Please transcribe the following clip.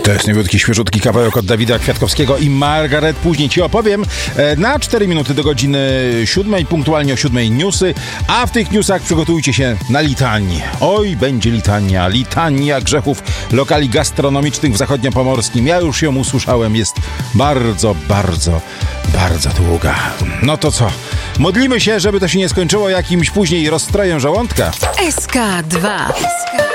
To jest nowiutki, świeżutki kawałek od Dawida Kwiatkowskiego i Margaret. Później ci opowiem. Na 4 minuty do godziny 7, punktualnie o 7 newsy, a w tych newsach przygotujcie się na litanię. Oj, będzie litania. Litania grzechów lokali gastronomicznych w zachodniopomorskim. Ja już ją usłyszałem. Jest bardzo, bardzo, bardzo długa. No to co? Modlimy się, żeby to się nie skończyło jakimś później rozstrojem żołądka. SK2.